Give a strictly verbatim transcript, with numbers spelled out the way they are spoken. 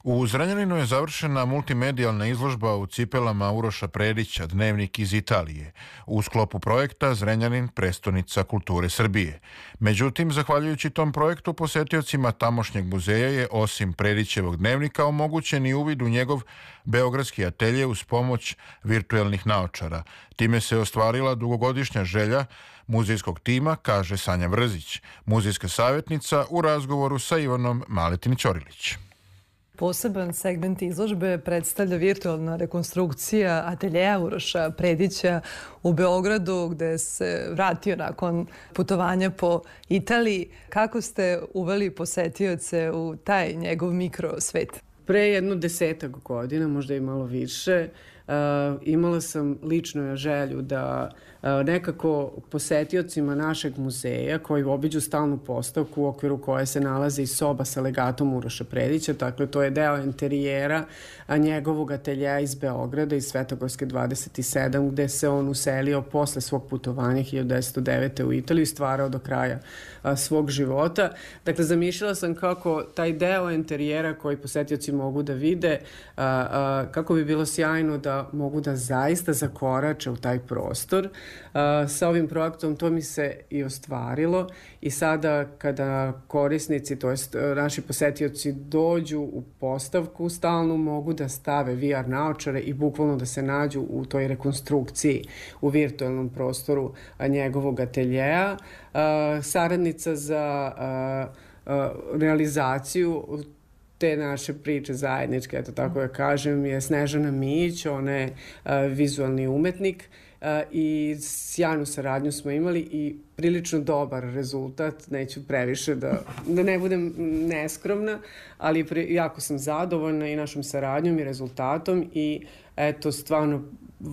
U Zrenjaninu je završena multimedijalna izložba u cipelama Uroša Predića, Dnevnik iz Italije, u sklopu projekta Zrenjanin, prestonica kulture Srbije. Međutim, zahvaljujući tom projektu, posetiocima tamošnjeg muzeja je osim Predićevog dnevnika omogućen i uvid u njegov beogradski atelje uz pomoć virtuelnih naočara. Time se ostvarila dugogodišnja želja muzejskog tima, kaže Sanja Vrzić, muzejska savjetnica u razgovoru sa Ivanom Maletin-Ćorilić. Poseban segment izložbe predstavlja virtualna rekonstrukcija ateljeja Uroša Predića u Beogradu, gde se vratio nakon putovanja po Italiji. Kako ste uveli posetioce u taj njegov mikrosvet? Pre jedno desetak godina, možda i malo više, Uh, imala sam lično želju da uh, nekako posetiocima našeg muzeja koji obiđu stalnu postavku u okviru koje se nalazi i soba sa legatom Uroša Predića, dakle to je deo interijera a njegovog ateljeja iz Beograda, iz Svetogorske dvadeset sedam, gde se on uselio posle svog putovanja hiljadu devetsto devete. u Italiju i stvarao do kraja a, svog života. Dakle, zamišljala sam kako taj deo interijera koji posetioci mogu da vide, a, a, kako bi bilo sjajno da mogu da zaista zakorače u taj prostor. A, sa ovim projektom to mi se i ostvarilo i sada kada korisnici, to jest naši posetioci dođu u postavku stalno, mogu da stave V R naočare i bukvalno da se nađu u toj rekonstrukciji u virtualnom prostoru a, njegovog ateljeja. A, saradnica za a, a, realizaciju te naše priče zajedničke, eto tako ja kažem, je Snežana Mijić, ona je uh, vizualni umetnik uh, i sjajnu saradnju smo imali i prilično dobar rezultat, neću previše da, da ne budem neskromna, ali pre, jako sam zadovoljna i našom saradnjom i rezultatom i eto, stvarno